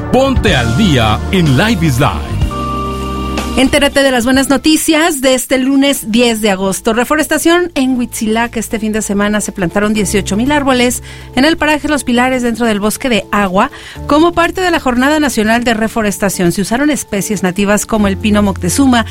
Ponte al día en Live is Live. Entérate de las buenas noticias de este lunes 10 de agosto. Reforestación en Huitzilac. Este fin de semana se plantaron 18,000 árboles en el paraje Los Pilares dentro del Bosque de Agua como parte de la Jornada Nacional de Reforestación. Se usaron especies nativas como el pino Moctezuma